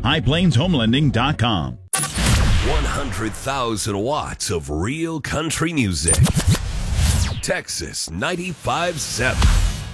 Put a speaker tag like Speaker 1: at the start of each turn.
Speaker 1: highplainshomelending.com.
Speaker 2: 100,000 watts of real country music. Texas 95.7.